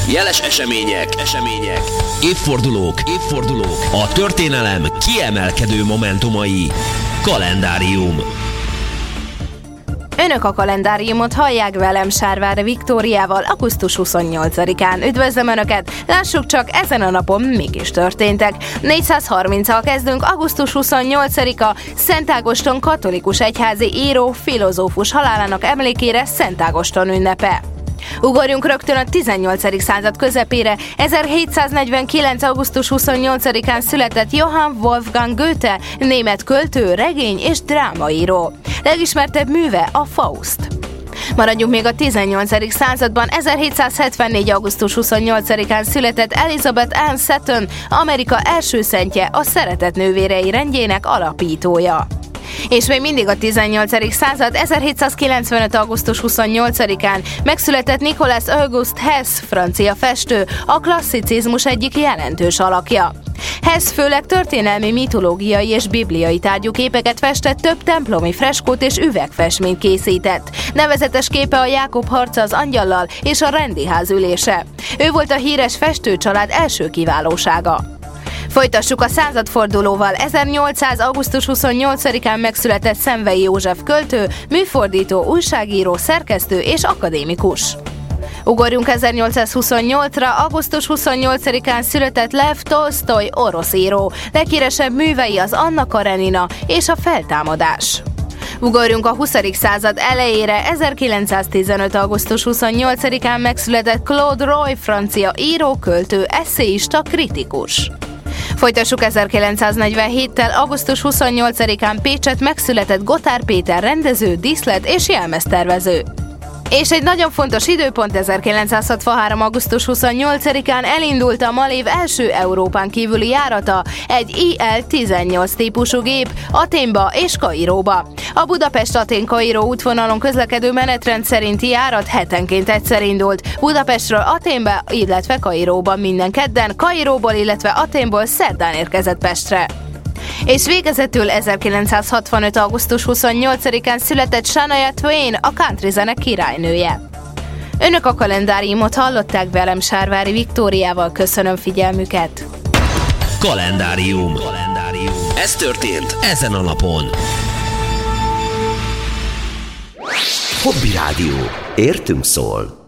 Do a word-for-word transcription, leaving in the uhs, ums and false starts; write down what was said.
Jeles események, események, évfordulók, évfordulók, a történelem kiemelkedő momentumai. Kalendárium. Önök a kalendáriumot hallják velem, Sárvári Viktóriával, augusztus huszonnyolcadikán. Üdvözlöm Önöket! Lássuk csak, ezen a napon mik is történtek. négyszázharminccal kezdünk, augusztus huszonnyolcadika, Szent Ágoston katolikus egyházi író, filozófus halálának emlékére Szent Ágoston ünnepe. Ugorjunk rögtön a tizennyolcadik század közepére. ezerhétszáznegyvenkilenc. augusztus huszonnyolcadikán született Johann Wolfgang Goethe, német költő, regény és drámaíró. Legismertebb műve a Faust. Maradjunk még a tizennyolcadik században. ezerhétszázhetvennégy. augusztus huszonnyolcadikán született Elizabeth Ann Seton, Amerika első szentje, a Szeretet nővérei rendjének alapítója. És még mindig a tizennyolcadik század, ezerhétszázkilencvenöt. augusztus huszonnyolcadikán megszületett Nicolas Auguste Hess, francia festő, a klasszicizmus egyik jelentős alakja. Hess főleg történelmi, mitológiai és bibliai tárgyú képeket festett, több templomi freskót és üvegfestményt készített. Nevezetes képe a Jákob harca az angyallal és a rendiház ülése. Ő volt a híres festőcsalád első kiválósága. Folytassuk a századfordulóval. ezernyolcszáz. augusztus huszonnyolcadikán megszületett Szenvei József költő, műfordító, újságíró, szerkesztő és akadémikus. Ugorjunk ezernyolcszázhuszonnyolcra. augusztus huszonnyolcadikán született Lev Tolsztoj, orosz író. Leghíresebb művei az Anna Karenina és a Feltámadás. Ugorjunk a huszadik század elejére. ezerkilencszáztizenöt. augusztus huszonnyolcadikán megszületett Claude Roy, francia író, költő, esszéista, kritikus. Folytassuk ezerkilencszáznegyvenhéttel. augusztus huszonnyolcadikán Pécsett megszületett Gotthárd Péter, rendező, díszlet és jelmeztervező. És egy nagyon fontos időpont, ezerkilencszázhatvanhárom. augusztus huszonnyolcadikán elindult a Malév első Európán kívüli járata, egy I L tizennyolc típusú gép Athénba és Kairóba. A Budapest-Atén-Kairó útvonalon közlekedő menetrend szerinti járat hetenként egyszer indult. Budapestről Athénba, illetve Kairóba minden kedden, Kairóból, illetve Athénból szerdán érkezett Pestre. És végezetül ezerkilencszázhatvanöt. augusztus huszonnyolcadikán született Shania Twain, a country zene királynője. Önök a kalendáriumot hallották, velem, Sárvári Viktóriával. Köszönöm figyelmüket! Kalendárium. Kalendárium. Ez történt ezen a napon. Hobby Rádió. Értünk szól.